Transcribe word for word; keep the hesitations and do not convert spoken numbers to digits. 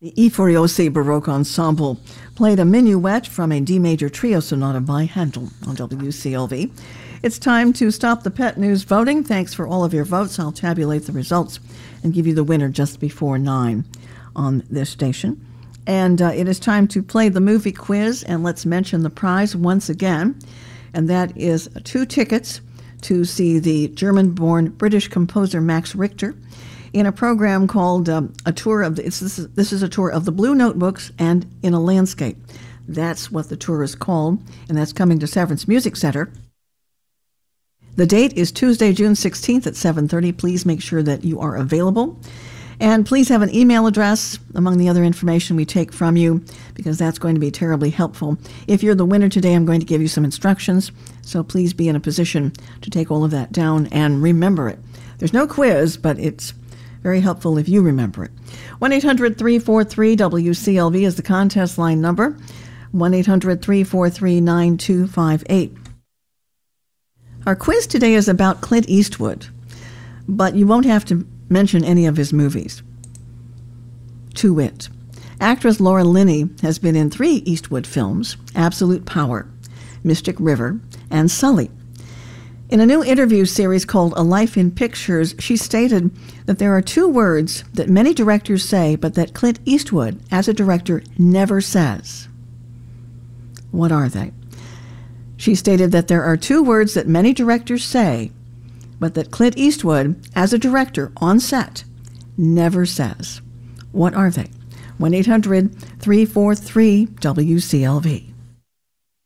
The I Furiosi Baroque Ensemble played a minuet from a D major trio sonata by Handel on W C L V. It's time to stop the Pet News voting. Thanks for all of your votes. I'll tabulate the results and give you the winner just before nine on this station. And uh, it is time to play the movie quiz, and let's mention the prize once again. And that is two tickets to see the German-born British composer Max Richter in a program called um, a tour of the, it's, this, is, this is a tour of the Blue Notebooks and in a landscape. That's what the tour is called, and that's coming to Severance Music Center. The date is Tuesday, June sixteenth at seven thirty. Please make sure that you are available. And please have an email address among the other information we take from you, because that's going to be terribly helpful. If you're the winner today, I'm going to give you some instructions, so please be in a position to take all of that down and remember it. There's no quiz, but it's very helpful if you remember it. one eight hundred three four three W C L V is the contest line number, one eight hundred three four three nine two five eight. Our quiz today is about Clint Eastwood, but you won't have to mention any of his movies. To wit, actress Laura Linney has been in three Eastwood films, Absolute Power, Mystic River, and Sully. In a new interview series called A Life in Pictures, she stated that there are two words that many directors say, but that Clint Eastwood, as a director, never says. What are they? She stated that there are two words that many directors say, but that Clint Eastwood, as a director on set, never says. What are they? one eight hundred three four three W C L V.